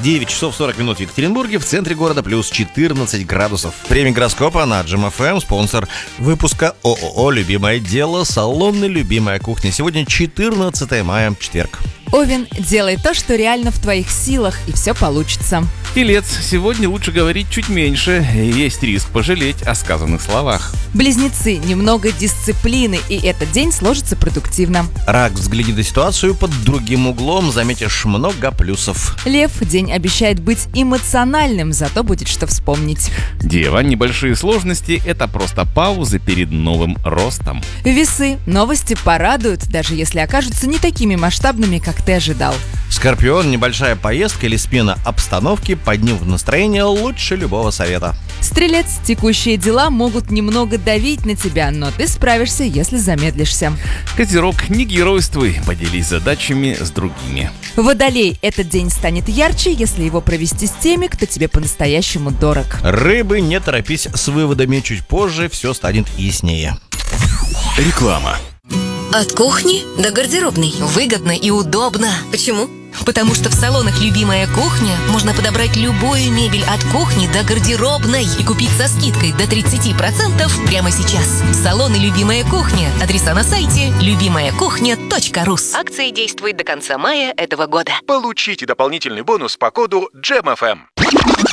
9 часов 40 минут в Екатеринбурге, в центре города плюс 14 градусов. Время гороскопа на Джем ФМ, спонсор выпуска ООО «Любимое дело», салоны «Любимая кухня». Сегодня 14 мая, четверг. Овен, делай то, что реально в твоих силах, и все получится. Телец, сегодня лучше говорить чуть меньше, есть риск пожалеть о сказанных словах. Близнецы, немного дисциплины, и этот день сложится продуктивно. Рак, взгляни на ситуацию под другим углом, заметишь много плюсов. Лев, день обещает быть эмоциональным, зато будет что вспомнить. Дева, небольшие сложности – это просто паузы перед новым ростом. Весы, новости порадуют, даже если окажутся не такими масштабными, как ты ожидал. Скорпион, небольшая поездка или смена обстановки поднимет настроение лучше любого совета. Стрелец, текущие дела могут немного давить на тебя, но ты справишься, если замедлишься. Козерог, не геройствуй, поделись задачами с другими. Водолей, этот день станет ярче, если его провести с теми, кто тебе по-настоящему дорог. Рыбы, не торопись с выводами, чуть позже все станет яснее. Реклама. От кухни до гардеробной. Выгодно и удобно. Почему? Потому что в салонах «Любимая кухня» можно подобрать любую мебель от кухни до гардеробной и купить со скидкой до 30% прямо сейчас. Салоны «Любимая кухня». Адреса на сайте любимаякухня.рус. Акция действует до конца мая этого года. Получите дополнительный бонус по коду GEMFM.